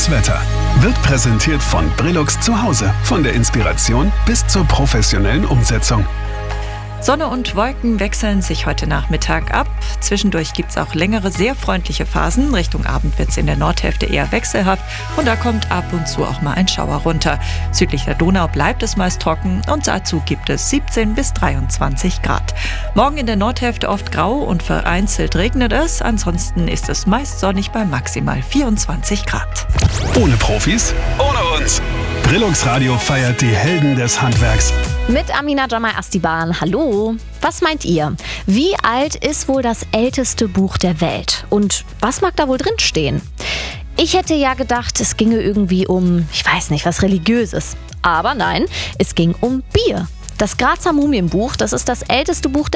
Das Wetter wird präsentiert von Brillux zu Hause. Von der Inspiration bis zur professionellen Umsetzung. Sonne und Wolken wechseln sich heute Nachmittag ab. Zwischendurch gibt es auch längere, sehr freundliche Phasen. Richtung Abend wird es in der Nordhälfte eher wechselhaft und da kommt ab und zu auch mal ein Schauer runter. Südlich der Donau bleibt es meist trocken und dazu gibt es 17 bis 23 Grad. Morgen in der Nordhälfte oft grau und vereinzelt regnet es. Ansonsten ist es meist sonnig bei maximal 24 Grad. Ohne Profis, ohne uns. Brillux Radio feiert die Helden des Handwerks. Mit Amina Jamal Astiban. Hallo. Was meint ihr? Wie alt ist wohl das älteste Buch der Welt? Und was mag da wohl drin stehen? Ich hätte ja gedacht, es ginge irgendwie um, ich weiß nicht, was Religiöses. Aber nein, es ging um Bier. Das Grazer Mumienbuch, das ist das älteste Buch